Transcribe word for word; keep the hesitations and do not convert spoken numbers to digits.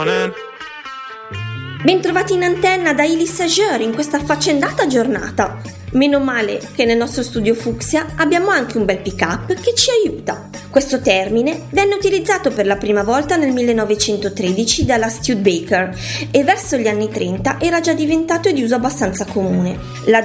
Bentrovati in antenna da Elie Sageur in questa affaccendata giornata. Meno male che nel nostro studio Fucsia abbiamo anche un bel pick-up che ci aiuta. Questo termine venne utilizzato per la prima volta nel millenovecentotredici dalla Studebaker e verso gli anni trenta era già diventato di uso abbastanza comune. La